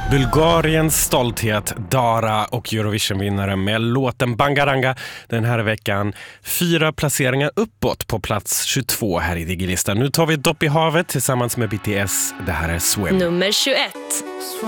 Bulgariens stolthet, Dara och Eurovision-vinnare med låten Bangaranga den här veckan. 4 placeringar uppåt på plats 22 här i Digilistan. Nu tar vi ett dopp i havet tillsammans med BTS. Det här är Swim. Nummer 21.